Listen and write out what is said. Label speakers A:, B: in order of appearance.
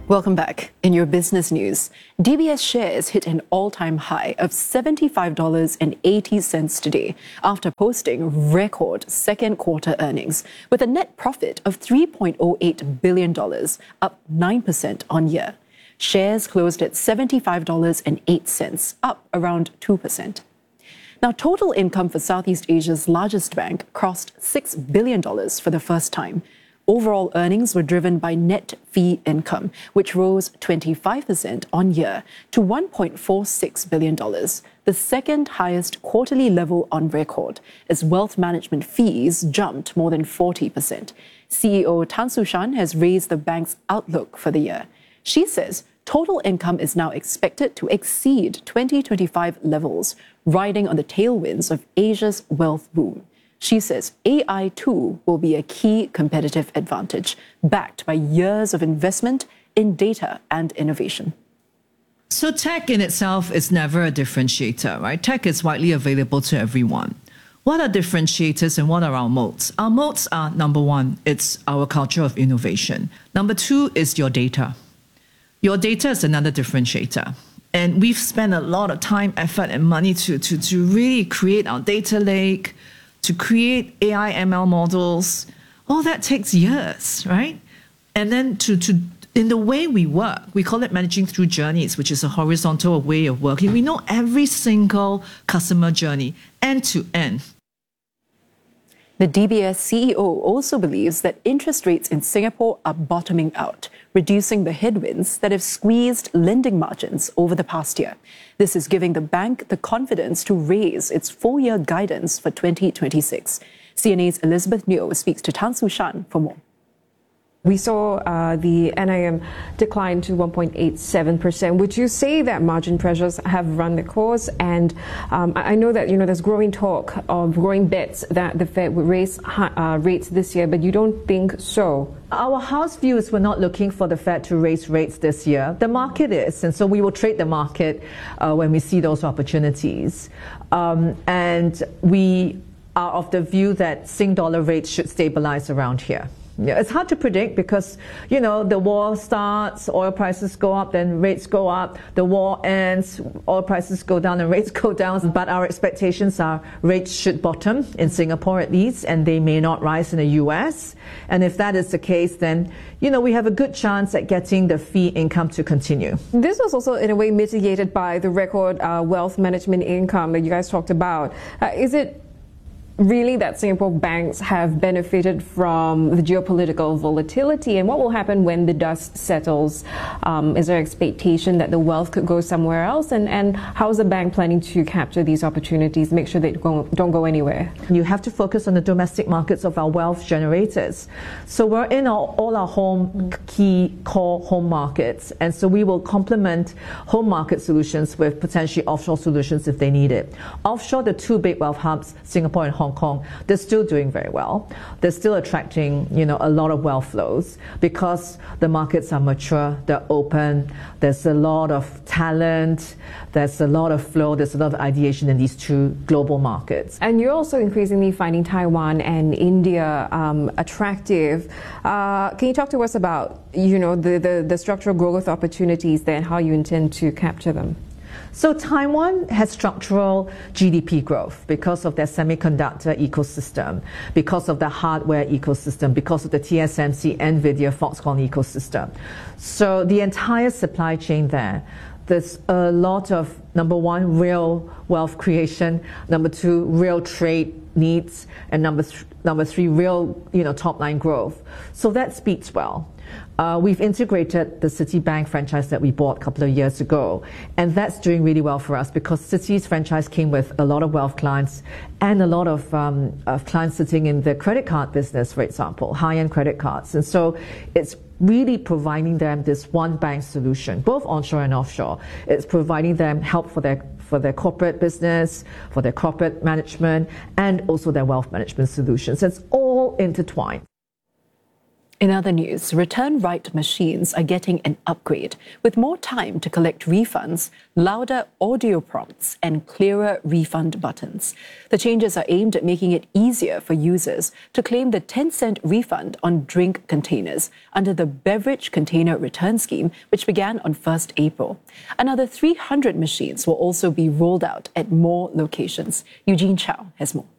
A: Welcome back. In your business news, DBS shares hit an all-time high of $75.80 today after posting record second quarter earnings with a net profit of $3.08 billion, up 9% on year. Shares closed at $75.08, up around 2%. Now, total income for Southeast Asia's largest bank crossed $6 billion for the first time. Overall earnings were driven by net fee income, which rose 25% on year to $1.46 billion, the second highest quarterly level on record, as wealth management fees jumped more than 40%. CEO Tan Su Shan has raised the bank's outlook for the year. She says total income is now expected to exceed 2025 levels, riding on the tailwinds of Asia's wealth boom. She says AI too will be a key competitive advantage, backed by years of investment in data and innovation.
B: So tech in itself is never a differentiator, right? Tech is widely available to everyone. What are differentiators and what are our moats? Our moats are, number one, it's our culture of innovation. Number two is your data. Your data is another differentiator. And we've spent a lot of time, effort, and money to really create our data lake, to create AI ML models. All that takes years, right? And then in the way we work, we call it managing through journeys, which is a horizontal way of working. We know every single customer journey, end to end.
A: The DBS CEO also believes that interest rates in Singapore are bottoming out, reducing the headwinds that have squeezed lending margins over the past year. This is giving the bank the confidence to raise its full-year guidance for 2026. CNA's Elizabeth Neo speaks to Tan Su Shan for more.
C: We saw the NIM decline to 1.87%. Would you say that margin pressures have run the course? And I know that there's growing talk of growing bets that the Fed would raise rates this year, but you don't think so?
B: Our house view is we're not looking for the Fed to raise rates this year. The market is, and so we will trade the market when we see those opportunities. And we are of the view that Sing dollar rates should stabilize around here. Yeah, it's hard to predict because, the war starts, oil prices go up, then rates go up. The war ends, oil prices go down and rates go down. But our expectations are rates should bottom in Singapore at least, and they may not rise in the US. And if that is the case, then, we have a good chance at getting the fee income to continue.
C: This was also in a way mitigated by the record wealth management income that you guys talked about. Is it really that Singapore banks have benefited from the geopolitical volatility, and what will happen when the dust settles? Is there expectation that the wealth could go somewhere else, and how is the bank planning to capture these opportunities, make sure they don't go anywhere?
B: You have to focus on the domestic markets of our wealth generators. So we're in all our key core home markets, and so we will complement home market solutions with potentially offshore solutions if they need it. Offshore, the two big wealth hubs, Singapore and Hong Kong, they're still doing very well. They're still attracting, a lot of wealth flows because the markets are mature, they're open, there's a lot of talent, there's a lot of flow, there's a lot of ideation in these two global markets.
C: And you're also increasingly finding Taiwan and India attractive. Can you talk to us about, the structural growth opportunities there and how you intend to capture them?
B: So Taiwan has structural GDP growth because of their semiconductor ecosystem, because of the hardware ecosystem, because of the TSMC, NVIDIA, Foxconn ecosystem. So the entire supply chain there's a lot of, number one, real wealth creation, number two, real trade needs, and number three, real top line growth. So that speaks well. We've integrated the Citibank franchise that we bought a couple of years ago, and that's doing really well for us because Citi's franchise came with a lot of wealth clients and a lot of clients sitting in the credit card business, for example, high-end credit cards. And so it's really providing them this one bank solution, both onshore and offshore. It's providing them help for their corporate business, for their corporate management, and also their wealth management solutions. It's all intertwined.
A: In other news, return right machines are getting an upgrade with more time to collect refunds, louder audio prompts, and clearer refund buttons. The changes are aimed at making it easier for users to claim the 10-cent refund on drink containers under the Beverage Container Return Scheme, which began on 1st April. Another 300 machines will also be rolled out at more locations. Eugene Chow has more.